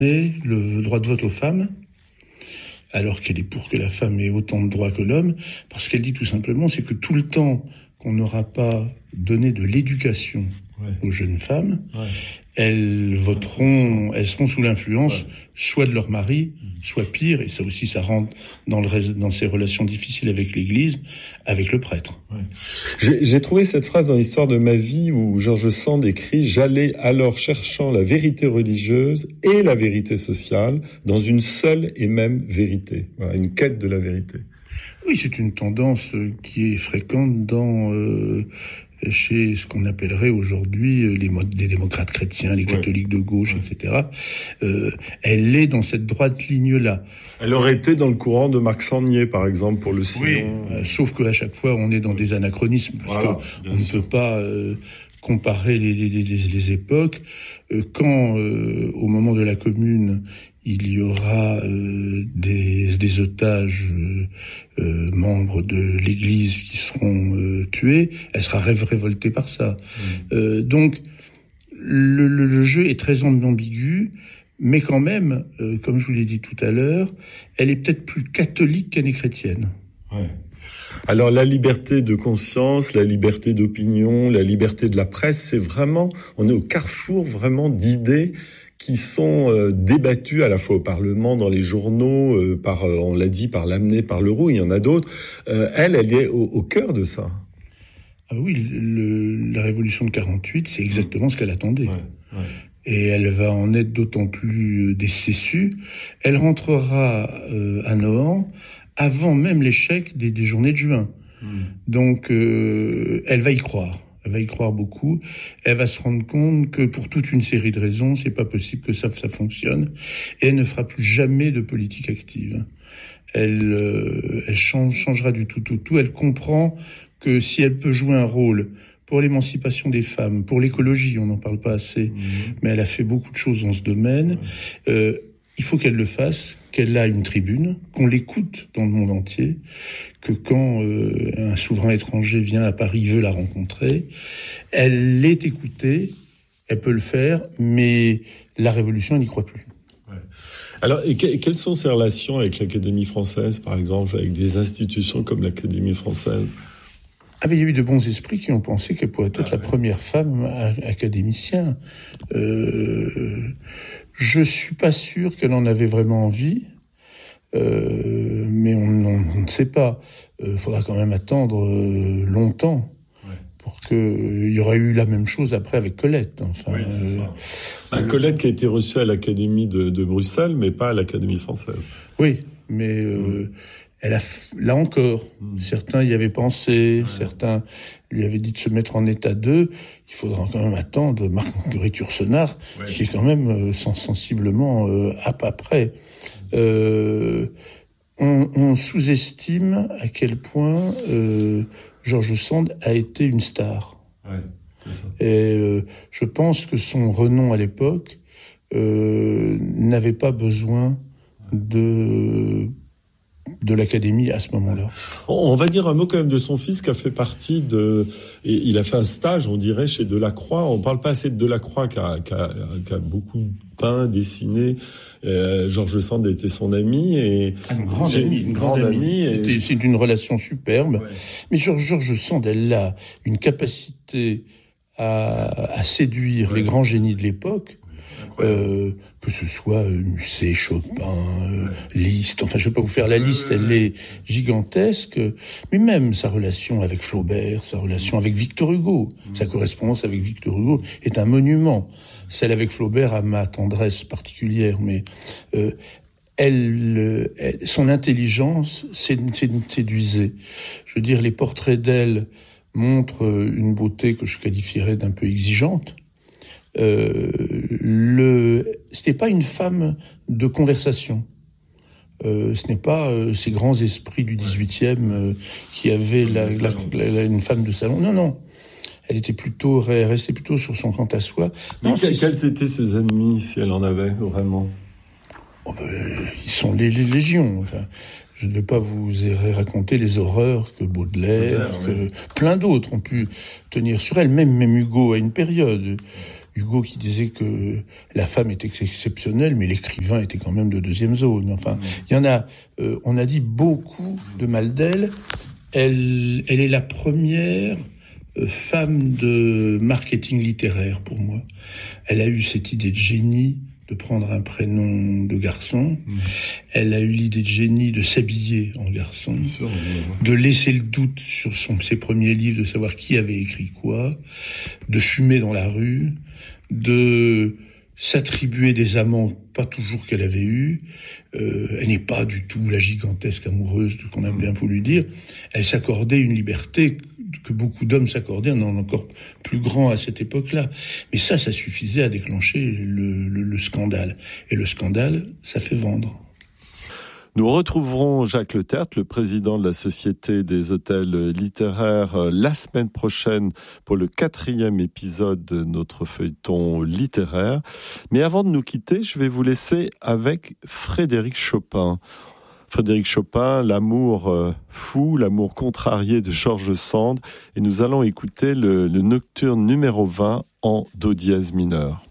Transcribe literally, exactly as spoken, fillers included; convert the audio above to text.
le droit de vote aux femmes, alors qu'elle est pour que la femme ait autant de droits que l'homme, parce qu'elle dit tout simplement, c'est que tout le temps qu'on n'aura pas donné de l'éducation ouais. aux jeunes femmes, ouais. elles voteront, elles seront sous l'influence ouais. soit de leur mari, soit pire, et ça aussi ça rentre dans, le, dans ces relations difficiles avec l'Église, avec le prêtre. Ouais. J'ai, j'ai trouvé cette phrase dans l'histoire de ma vie où George Sand écrit « J'allais alors cherchant la vérité religieuse et la vérité sociale dans une seule et même vérité. » Voilà, une quête de la vérité. Oui, c'est une tendance qui est fréquente dans... Euh, chez ce qu'on appellerait aujourd'hui les, mod- les démocrates chrétiens, les catholiques ouais. de gauche, ouais. et cetera. Euh, elle est dans cette droite ligne-là. Elle aurait été dans le courant de Marc Sangnier, par exemple, pour le Sillon. Oui, euh, sauf qu'à chaque fois, on est dans des anachronismes. Parce voilà, qu'on ne peut pas euh, comparer les, les, les, les époques. Euh, quand, euh, au moment de la Commune, il y aura euh, des, des otages euh, euh, membres de l'Église qui seront euh, tués, elle sera ré- révoltée par ça. Mmh. Euh, donc, le, le, le jeu est très ambigu, mais quand même, euh, comme je vous l'ai dit tout à l'heure, elle est peut-être plus catholique qu'elle n'est chrétienne. Ouais. Alors la liberté de conscience, la liberté d'opinion, la liberté de la presse, c'est vraiment, on est au carrefour vraiment d'idées qui sont euh, débattues à la fois au Parlement, dans les journaux, euh, par, euh, on l'a dit, par Lamennais, par Leroux, il y en a d'autres. Euh, elle, elle est au, au cœur de ça. Ah oui, le, la Révolution de quarante-huit, c'est exactement ce qu'elle attendait. Ouais, ouais. Et elle va en être d'autant plus déçue. Elle rentrera euh, à Nohant avant même l'échec des, des journées de juin. Mmh. Donc, euh, elle va y croire. Elle va y croire beaucoup. Elle va se rendre compte que pour toute une série de raisons, c'est pas possible que ça, ça fonctionne. Et elle ne fera plus jamais de politique active. Elle, euh, elle change, changera du tout, tout, tout. Elle comprend que si elle peut jouer un rôle pour l'émancipation des femmes, pour l'écologie, on n'en parle pas assez, mmh. mais elle a fait beaucoup de choses dans ce domaine. Mmh. Euh, il faut qu'elle le fasse, qu'elle a une tribune, qu'on l'écoute dans le monde entier, que quand euh, un souverain étranger vient à Paris, veut la rencontrer, elle est écoutée, elle peut le faire, mais la Révolution, elle n'y croit plus. Ouais. Alors, et que, quelles sont ses relations avec l'Académie française, par exemple, avec des institutions comme l'Académie française ? Ah ben, il y a eu de bons esprits qui ont pensé qu'elle pourrait être ah, la ouais. première femme académicienne. Euh, je suis pas sûr qu'elle en avait vraiment envie, euh, mais on, on, on ne sait pas. Il euh, faudra quand même attendre euh, longtemps ouais. pour que il euh, y aurait eu la même chose après avec Colette. Enfin, oui, c'est euh, ça. Un Colette qui a été reçue à l'Académie de, de Bruxelles, mais pas à l'Académie française. Oui, mais euh, mmh. elle a, là encore, mmh. certains y avaient pensé, ouais. certains lui avaient dit de se mettre en état d'eux. Il faudra quand même attendre Marguerite Yourcenar, ouais. qui est quand même euh, sensiblement euh, à peu près. Euh, on, on sous-estime à quel point euh, George Sand a été une star. Ouais, c'est ça. Et euh, je pense que son renom à l'époque euh, n'avait pas besoin de de l'Académie à ce moment-là. On va dire un mot quand même de son fils qui a fait partie de... Et il a fait un stage, on dirait, chez Delacroix. On parle pas assez de Delacroix qui a, qui a, qui a beaucoup peint, dessiné. Euh, George Sand était son ami. Et ah, une grande amie. Une grande, grande amie. Et... C'était, c'est une relation superbe. Ouais. Mais George, George Sand, elle a une capacité à, à séduire ouais. les grands génies de l'époque. Euh, que ce soit euh, Musset, Chopin, euh, Liszt, enfin je ne vais pas vous faire la liste, elle est gigantesque, mais même sa relation avec Flaubert, sa relation avec Victor Hugo, sa correspondance avec Victor Hugo est un monument. Celle avec Flaubert a ma tendresse particulière, mais euh, elle, elle, son intelligence séduisait. Je veux dire, les portraits d'elle montrent une beauté que je qualifierais d'un peu exigeante. Euh, le, c'était pas une femme de conversation. Euh, ce n'est pas euh, ces grands esprits du dix-huitième euh, qui avaient la, la, la, la, une femme de salon. Non, non. Elle était plutôt, elle restait plutôt sur son quant à soi. Non, quels, quels étaient ses ennemis, si elle en avait vraiment? Oh ben, ils sont les, les légions. Enfin, je ne vais pas vous raconter les horreurs que Baudelaire, Baudelaire que oui. plein d'autres ont pu tenir sur elle. Même, même Hugo à une période. Hugo qui disait que la femme était exceptionnelle, mais l'écrivain était quand même de deuxième zone. Enfin, il y en a, euh, on a dit beaucoup de mal d'elle. Elle, elle est la première euh, femme de marketing littéraire pour moi. Elle a eu cette idée de génie de prendre un prénom de garçon. Mmh. Elle a eu l'idée de génie de s'habiller en garçon, sûr, de laisser le doute sur son, ses premiers livres, de savoir qui avait écrit quoi, de fumer dans la rue, de s'attribuer des amants pas toujours qu'elle avait eus. Euh, elle n'est pas du tout la gigantesque amoureuse qu'on a bien voulu dire. Elle s'accordait une liberté que beaucoup d'hommes s'accordaient, on en est encore plus grand à cette époque-là. Mais ça, ça suffisait à déclencher le, le, le scandale. Et le scandale, ça fait vendre. Nous retrouverons Jacques Le Tertre, le président de la Société des hôtels littéraires, la semaine prochaine pour le quatrième épisode de notre feuilleton littéraire. Mais avant de nous quitter, je vais vous laisser avec Frédéric Chopin. Frédéric Chopin, l'amour fou, l'amour contrarié de George Sand. Et nous allons écouter le, le nocturne numéro vingt en do dièse mineur.